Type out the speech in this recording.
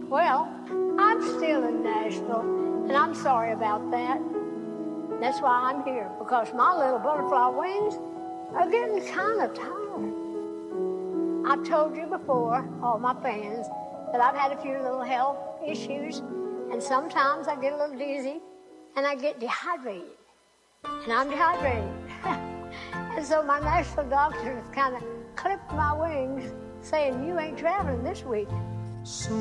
Well, I'm still in Nashville, and I'm sorry about that. That's why I'm here, because my little butterfly wings are getting kind of tired. I've told you before, all my fans, that I've had a few little health issues, and sometimes I get a little dizzy, and I get dehydrated. And I'm dehydrated. And so my Nashville doctor has kind of clipped my wings, saying, you ain't traveling this week.